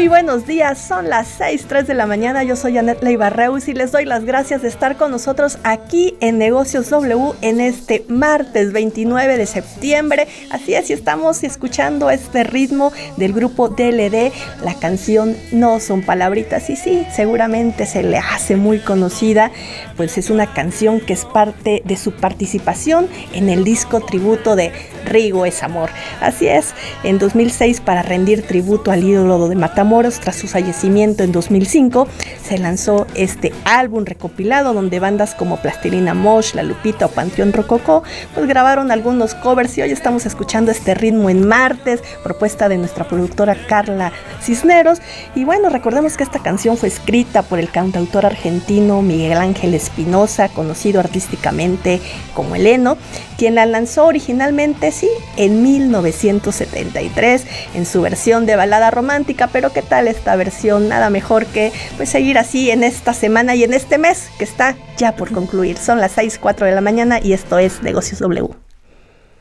Muy buenos días, son las 6:03 de la mañana, yo soy Anet Leiva-Reus y les doy las gracias de estar con nosotros aquí en Negocios W en este martes 29 de septiembre. Así es, y estamos escuchando este ritmo del grupo DLD, la canción No Son Palabritas, y sí, seguramente se le hace muy conocida, pues es una canción que es parte de su participación en el disco tributo de Rigo es Amor. Así es, en 2006, para rendir tributo al ídolo de Matamoros tras su fallecimiento en 2005, se lanzó este álbum recopilado donde bandas como Plastilina Mosh, La Lupita o Panteón Rococó pues grabaron algunos covers, y hoy estamos escuchando este ritmo en martes, propuesta de nuestra productora Carla Cisneros. Y bueno, recordemos que esta canción fue escrita por el cantautor argentino Miguel Ángel Espinosa, conocido artísticamente como El Eno, quien la lanzó originalmente, sí, en 1973 en su versión de balada romántica. Pero ¿qué tal esta versión? Nada mejor que pues seguir así en esta semana y en este mes que está ya por concluir. Son las 6:04 de la mañana y esto es Negocios W.